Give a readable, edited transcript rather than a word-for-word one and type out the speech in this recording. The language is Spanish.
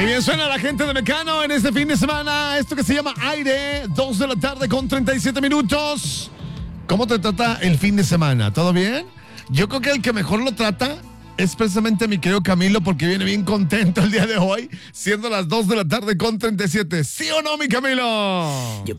Qué bien suena la gente de Mecano en este fin de semana. Esto que se llama Aire, 2 de la tarde con 37 minutos. ¿Cómo te trata el fin de semana? ¿Todo bien? Yo creo que el que mejor lo trata es precisamente mi querido Camilo, porque viene bien contento el día de hoy, siendo las 2 de la tarde con 37. ¿Sí o no, mi Camilo? Yo